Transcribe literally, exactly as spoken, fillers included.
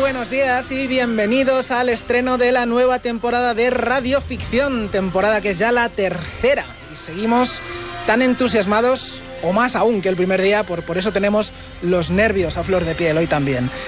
buenos días y bienvenidos al estreno de la nueva temporada de Radio Ficción, temporada que es ya la tercera y seguimos tan entusiasmados o más aún que el primer día, por, por eso tenemos los nervios a flor de piel hoy también.